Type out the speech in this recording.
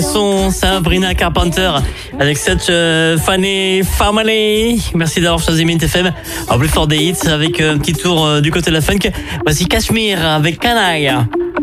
Son Sabrina Carpenter avec cette Funny Family. Merci d'avoir choisi Mint FM. En plus fort des hits avec un petit tour du côté de la funk. Voici Cashmere avec Canaille.